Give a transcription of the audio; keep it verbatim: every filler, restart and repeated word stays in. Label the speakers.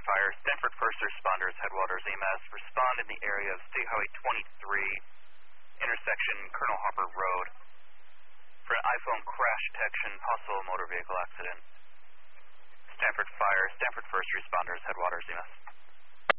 Speaker 1: Fire, Stanford First Responders, Headwaters E M S, respond in the area of State Highway twenty-three, intersection Colonel Harper Road, for an iPhone crash detection, possible motor vehicle accident. Stanford Fire, Stanford First Responders, Headwaters E M S.